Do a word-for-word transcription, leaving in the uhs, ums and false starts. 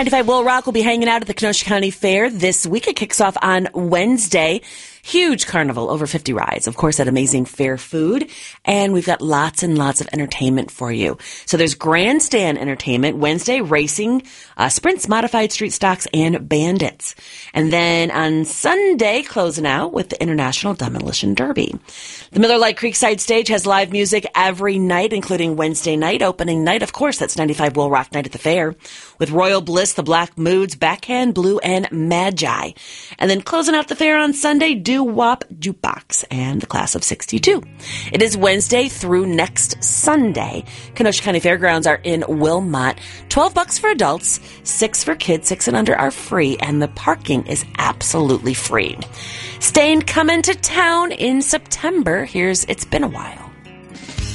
ninety-five Will Rock will be hanging out at the Kenosha County Fair this week. It kicks off on Wednesday. Huge carnival, over fifty rides, of course, that amazing fair food. And we've got lots and lots of entertainment for you. So there's grandstand entertainment, Wednesday, racing, uh, sprints, modified street stocks, and bandits. And then on Sunday, closing out with the International Demolition Derby. The Miller Lite Creekside Stage has live music every night, including Wednesday night, opening night. Of course, that's ninety-five Will Rock Night at the Fair, with Royal Bliss, the Black Moods, Backhand, Blue, and Magi. And then closing out the fair on Sunday, Doo-Wop Jukebox and the Class of sixty-two. It is Wednesday through next Sunday. Kenosha County Fairgrounds are in Wilmot. twelve bucks for adults, six for kids, six and under are free, and the parking is absolutely free. Staying coming to town in September. Here's It's Been a While.